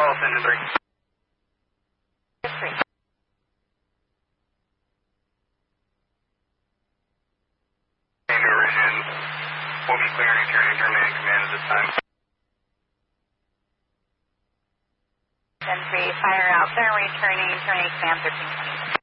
All send to 3. 3. Diversion. We'll be clearing turning command at this time. 10-3, fire out there, returning command 1320.